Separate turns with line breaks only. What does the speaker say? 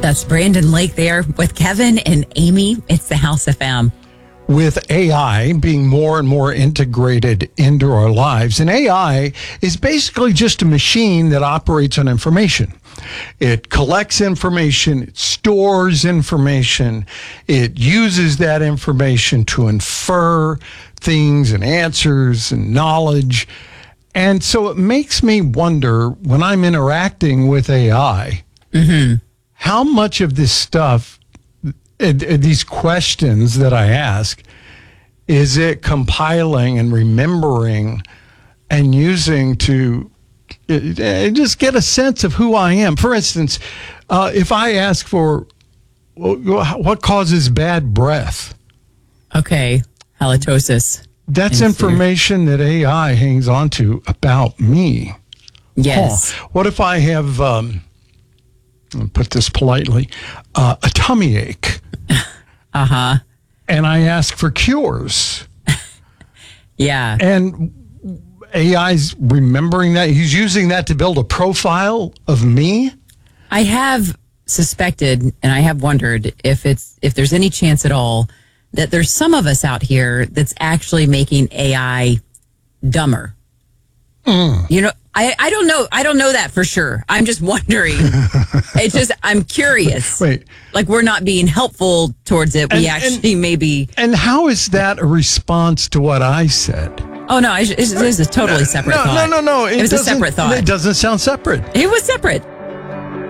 That's Brandon Lake there with Kevin and Amy. It's the House FM.
With AI being more and more integrated into our lives, and AI is basically just a machine that operates on information. It collects information, it stores information, it uses that information to infer things and answers and knowledge. And so it makes me wonder, when I'm interacting with AI, how much of this stuff, these questions that I ask, is it compiling and remembering and using to just get a sense of who I am? For instance, if I ask for what causes bad breath.
Okay, halitosis.
That's information that AI hangs on to about me.
Yes.
What if I have, I'll put this politely, a tummy ache?
Uh-huh.
And I ask for cures.
Yeah.
And AI's remembering that. He's using that to build a profile of me.
I have suspected, and I have wondered if there's any chance at all that there's some of us out here that's actually making AI dumber. You know, I don't know. I don't know that for sure. I'm just wondering. I'm curious.
Wait.
Like, we're not being helpful towards it. We actually maybe.
And how is that a response to what I said?
Oh, no, it's a totally separate thought.
No.
It was a separate thought.
It doesn't sound separate.
It was separate.